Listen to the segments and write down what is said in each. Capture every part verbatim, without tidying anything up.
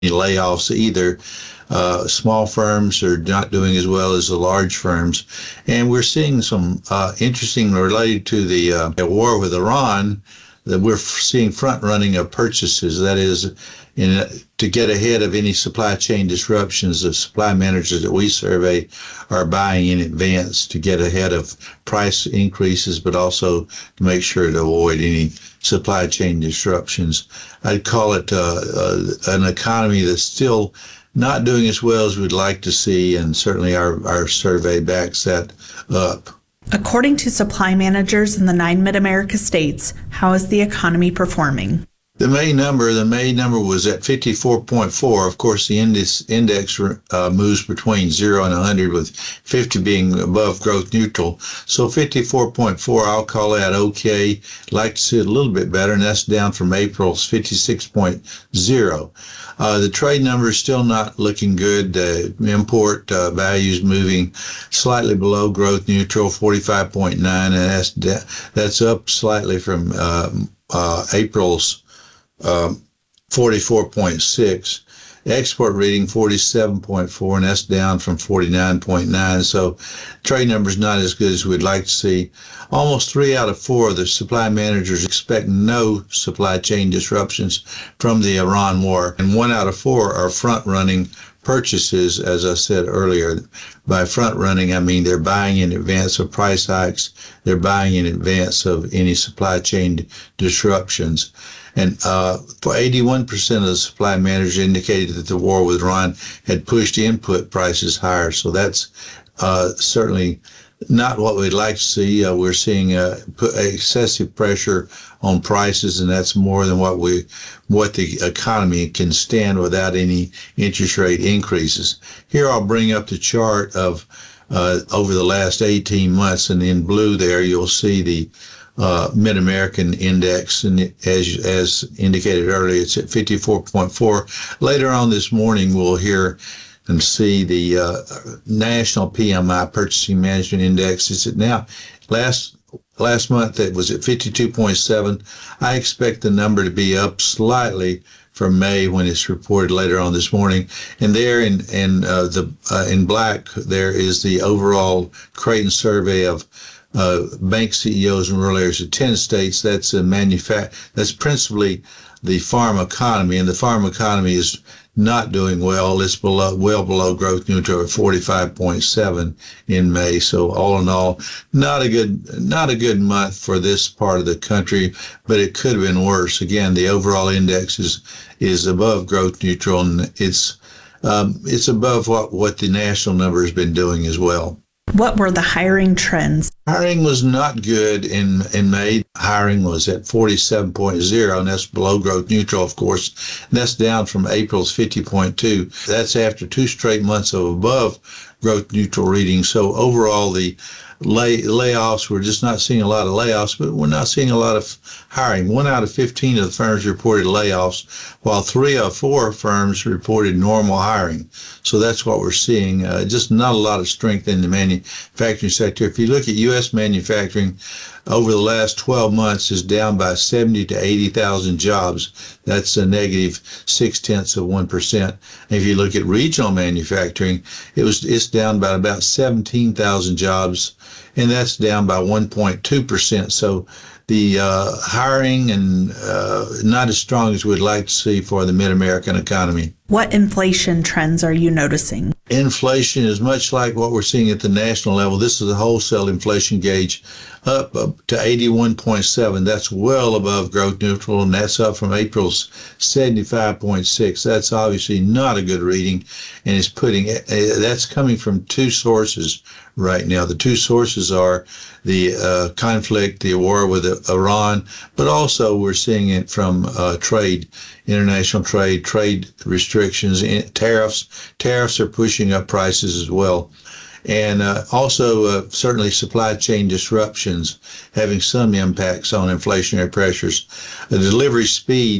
layoffs either. Uh, small firms are not doing as well as the large firms. And we're seeing some uh, interesting related to the uh, war with Iran, that we're seeing front running of purchases. That is, in, to get ahead of any supply chain disruptions, the supply managers that we survey are buying in advance to get ahead of price increases, but also to make sure to avoid any supply chain disruptions. I'd call it uh, uh, an economy that's still not doing as well as we'd like to see, and certainly our, our survey backs that up. According to supply managers in the nine Mid-America states, how is the economy performing? The May number, the May number was at fifty-four point four. Of course, the index, index uh, moves between zero and one hundred, with fifty being above growth neutral. So fifty-four point four, I'll call that okay. Like to see it a little bit better, and that's down from April's fifty-six point zero. Uh, the trade number is still not looking good. Uh, import uh, values moving slightly below growth neutral, forty-five point nine, and that's that's up slightly from uh, uh, April's um, forty-four point six. Export reading forty-seven point four, and that's down from forty-nine point nine. So trade numbers not as good as we'd like to see. Almost three out of four of the supply managers expect no supply chain disruptions from the Iran war, and one out of four are front-running purchases. As I said earlier, by front-running, I mean they're buying in advance of price hikes. They're buying in advance of any supply chain disruptions. And uh, for eighty-one percent of the supply managers indicated that the war with Iran had pushed input prices higher. So that's uh, certainly not what we'd like to see. Uh, we're seeing uh, excessive pressure on prices, and that's more than what we, what the economy can stand without any interest rate increases. Here I'll bring up the chart of uh, over the last eighteen months, and in blue there you'll see the Uh, Mid-American Index, and as as indicated earlier, it's at fifty-four point four. Later on this morning, we'll hear and see the uh, National P M I, Purchasing Management Index. Is it now? Last last month it was at fifty-two point seven. I expect the number to be up slightly from May when it's reported later on this morning. And there in in uh, the uh, in black there is the overall Creighton survey of Uh, bank C E Os in rural areas of ten states. That's a manufact. That's principally the farm economy, and the farm economy is not doing well. It's below, well below growth neutral at forty-five point seven in May. So all in all, not a good, not a good month for this part of the country, but it could have been worse. Again, the overall index is is above growth neutral, and it's um, it's above what what the national number has been doing as well. What were the hiring trends? Hiring was not good in, in May. Hiring was at forty-seven point zero, and that's below growth neutral, of course. And that's down from April's fifty point two. That's after two straight months of above growth neutral readings. So overall, the lay, layoffs, we're just not seeing a lot of layoffs, but we're not seeing a lot of hiring. One out of fifteen of the firms reported layoffs, while three of four firms reported normal hiring. So that's what we're seeing. Uh, just not a lot of strength in the manufacturing sector. If you look at U S manufacturing, over the last twelve months is down by seventy to eighty thousand jobs. That's a negative six tenths of one percent. If you look at regional manufacturing, it was it's down by about seventeen thousand jobs, and that's down by one point two percent. So the uh, hiring and uh, not as strong as we'd like to see for the Mid-American economy. What inflation trends are you noticing? Inflation is much like what we're seeing at the national level. This is the wholesale inflation gauge, up, up to eighty-one point seven. That's well above growth neutral, and that's up from April's seventy-five point six. That's obviously not a good reading, and it's putting that's coming from two sources right now. The two sources are the uh, conflict, the war with Iran, but also we're seeing it from uh, trade, international trade, trade restrictions, tariffs. Tariffs are pushing up prices as well. And uh, also uh, certainly supply chain disruptions having some impacts on inflationary pressures. The delivery speed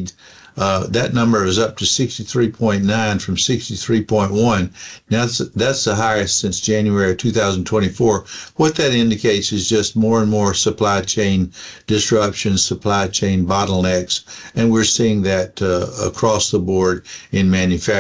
Uh, that number is up to sixty-three point nine from sixty-three point one. Now, that's, that's the highest since January of two thousand twenty-four. What that indicates is just more and more supply chain disruptions, supply chain bottlenecks, and we're seeing that uh, across the board in manufacturing.